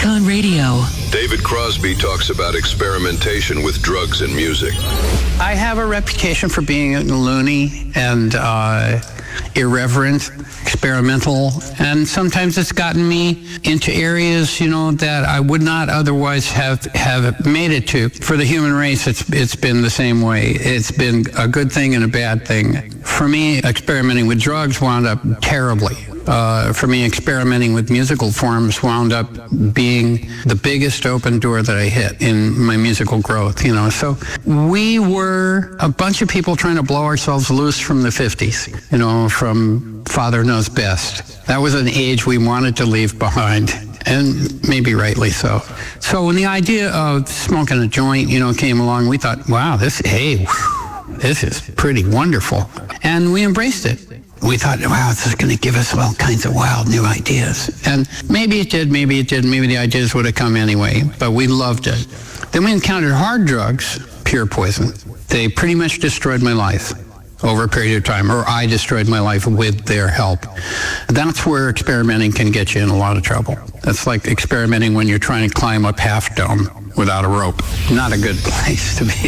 Icon Radio. David Crosby talks about experimentation with drugs and music. I have a reputation for being loony and irreverent, experimental, and sometimes it's gotten me into areas, that I would not otherwise have made it to. For the human race, it's been the same way. It's been a good thing and a bad thing. For me, experimenting with drugs wound up terribly. For me, experimenting with musical forms wound up being the biggest open door that I hit in my musical growth, So we were a bunch of people trying to blow ourselves loose from the 50s, from Father Knows Best. That was an age we wanted to leave behind, and maybe rightly so. So when the idea of smoking a joint, came along, we thought, wow, this is pretty wonderful. And we embraced it. We thought, wow, this is going to give us all kinds of wild new ideas. And maybe it did, maybe it didn't. Maybe the ideas would have come anyway, but we loved it. Then we encountered hard drugs, pure poison. They pretty much destroyed my life over a period of time, or I destroyed my life with their help. That's where experimenting can get you in a lot of trouble. That's like experimenting when you're trying to climb up Half Dome without a rope. Not a good place to be.